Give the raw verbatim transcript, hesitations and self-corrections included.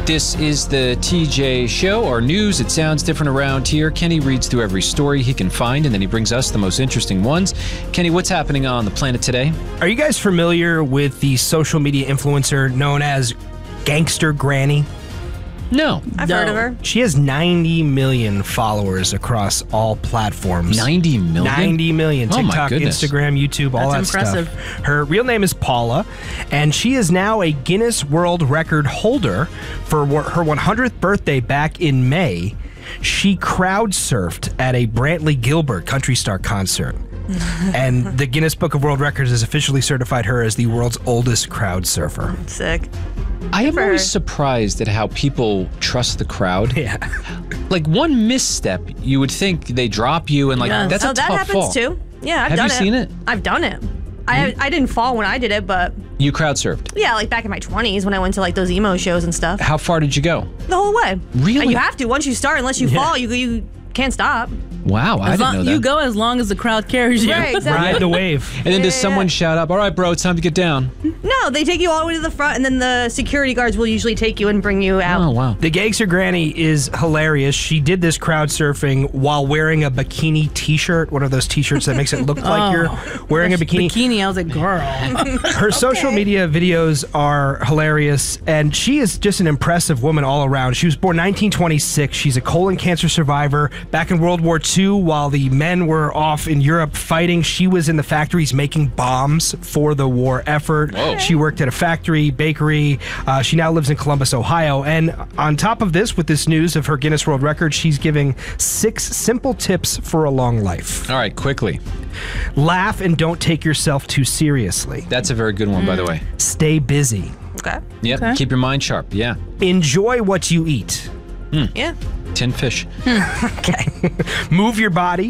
This is the T J Show, our news. It sounds different around here. Kenny reads through every story he can find, and then he brings us the most interesting ones. Kenny, what's happening on the planet today? Are you guys familiar with the social media influencer known as Gangster Granny? No. I've No. heard of her. She has ninety million followers across all platforms. ninety million? ninety million. Oh, my TikTok, goodness. Instagram, YouTube, all That's that impressive. stuff. Her real name is Paula, and she is now a Guinness World Record holder for wh- her one hundredth birthday back in May. She crowd surfed at a Brantley Gilbert country star concert. And the Guinness Book of World Records has officially certified her as the world's oldest crowd surfer. Sick. I am for always her. surprised at how people trust the crowd. Yeah. Like one misstep, you would think they drop you, and like Yes. that's oh, a that tough happens fall. too. Yeah, I've Have done you it. seen it? I've done it. I I didn't fall when I did it, but You crowd surfed. yeah, like back in my twenties when I went to like those emo shows and stuff. How far did you go? The whole way. Really? And you have to once you start. Unless you Yeah. fall, you you can't stop. Wow, I As didn't long, know that. you go as long as the crowd carries you. Right, exactly. Ride the wave. and then does Yeah. someone shout up, "All right, bro, it's time to get down"? No, they take you all the way to the front, and then the security guards will usually take you and bring you out. Oh, wow. The Gangster Granny is hilarious. She did this crowd surfing while wearing a bikini t-shirt, one of those t-shirts that makes it look like you're wearing a bikini. Bikini, I was like, girl. Her social media videos are hilarious, and she is just an impressive woman all around. She was born nineteen twenty-six. She's a colon cancer survivor. Back in World War Two, while the men were off in Europe fighting, she was in the factories making bombs for the war effort. Whoa. She worked at a factory, bakery. Uh, she now lives in Columbus, Ohio. And on top of this, with this news of her Guinness World Record, she's giving six simple tips for a long life. All right, quickly. Laugh and don't take yourself too seriously. That's a very good one, by the way. Stay busy. Okay. Yep, Okay. keep your mind sharp. Yeah. Enjoy what you eat. Yeah. Tin fish. Move your body.